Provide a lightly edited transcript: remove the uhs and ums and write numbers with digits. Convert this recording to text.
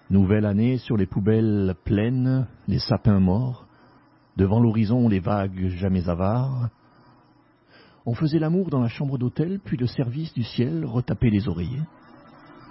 Nouvelle année sur les poubelles pleines, les sapins morts, devant l'horizon les vagues jamais avares. On faisait l'amour dans la chambre d'hôtel, puis le service du ciel retapait les oreillers.